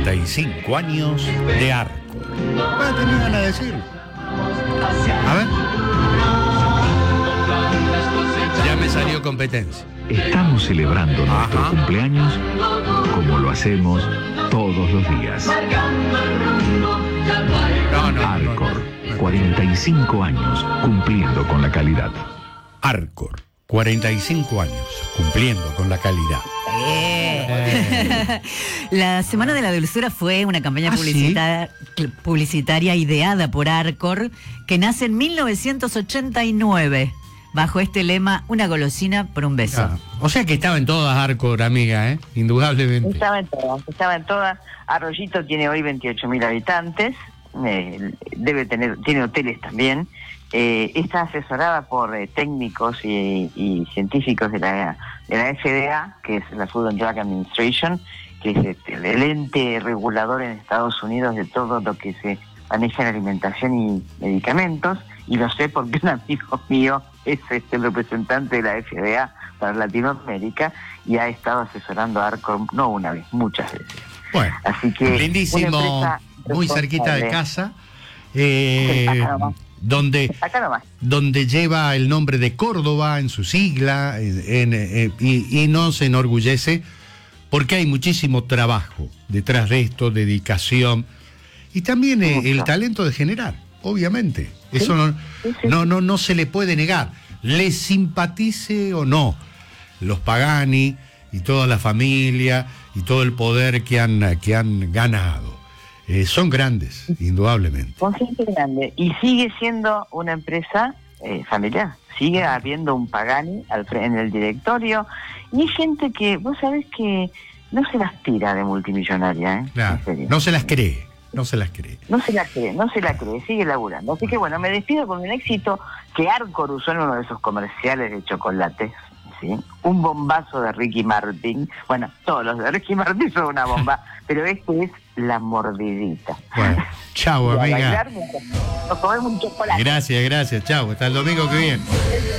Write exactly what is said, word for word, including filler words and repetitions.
cuarenta y cinco años de Arcor. ¿Qué tenían a decir? A ver. Ya me salió competencia. Estamos celebrando nuestro Ajá. cumpleaños como lo hacemos todos los días. No, no, Arcor, no, no. cuarenta y cinco años cumpliendo con la calidad. Arcor, cuarenta y cinco años cumpliendo con la calidad. Eh. La Semana de la Dulzura fue una campaña ¿Ah, publicita- publicitaria ideada por Arcor, que nace en mil novecientos ochenta y nueve, bajo este lema, una golosina por un beso. Ah, o sea que estaba en todas Arcor, amiga, ¿eh? Indudablemente. Estaba en todas, estaba en todas. Arroyito tiene hoy veintiocho mil habitantes, eh, debe tener, tiene hoteles también. Eh, está asesorada por eh, técnicos y, y científicos de la, de la F D A, que es la Food and Drug Administration, que es este, el ente regulador en Estados Unidos de todo lo que se maneja en alimentación y medicamentos, y lo sé porque un amigo mío es este, el representante de la F D A para Latinoamérica y ha estado asesorando a Arcor no una vez, muchas veces. Bueno, Así que lindísimo, una empresa muy cerquita de responsable. casa, eh, Sí, acá nomás. donde, Acá nomás. donde lleva el nombre de Córdoba en su sigla, en- en, eh, y, y no se enorgullece porque hay muchísimo trabajo detrás de esto, dedicación y también eh, el Mucho. talento de generar, obviamente. Eso no, Sí, sí. no, no, no se le puede negar, le simpatice o no los Pagani y toda la familia y todo el poder que han, que han ganado. Eh, son grandes, indudablemente. Con gente grande. Y sigue siendo una empresa eh, familiar. Sigue habiendo un Pagani al fre- en el directorio. Y hay gente que, vos sabés que no se las tira de multimillonaria, ¿eh? Claro, En serio. no se las cree, no se las cree. No se la cree, no se la cree, sigue laburando. Así que bueno, me despido con un éxito que Arcor usó en uno de esos comerciales de chocolates, ¿sí? Un bombazo de Ricky Martin. Bueno, todos los de Ricky Martin son una bomba, pero este es la mordidita. Bueno, chau, Y a amiga. bailar mientras nos comemos un chocolate. Gracias, gracias, chau. Hasta el domingo que viene.